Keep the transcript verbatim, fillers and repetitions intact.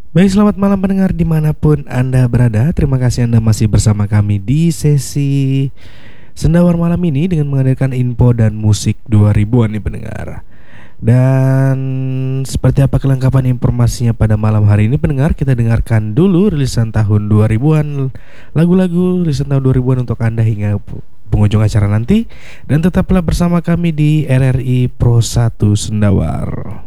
Baik, selamat malam pendengar dimanapun Anda berada. Terima kasih Anda masih bersama kami di sesi Sendawar malam ini dengan menghadirkan info dan musik dua ribuan nih pendengar. Dan seperti apa kelengkapan informasinya pada malam hari ini pendengar, kita dengarkan dulu rilisan tahun dua ribuan, lagu-lagu rilisan tahun dua ribuan untuk Anda hingga penghujung acara nanti. Dan tetaplah bersama kami di R R I Pro satu Sendawar.